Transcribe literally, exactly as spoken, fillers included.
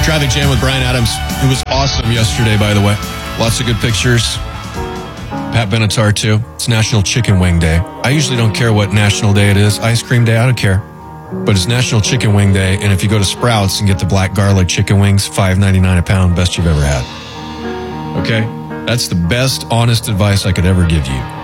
Traffic Jam with Brian Adams. It was awesome yesterday, by the way. Lots of good pictures. Pat Benatar, too. It's National Chicken Wing Day. I usually don't care what national day it is. Ice cream day, I don't care. But it's National Chicken Wing Day, and if you go to Sprouts and get the black garlic chicken wings, five ninety-nine a pound, best you've ever had. Okay? That's the best, honest advice I could ever give you.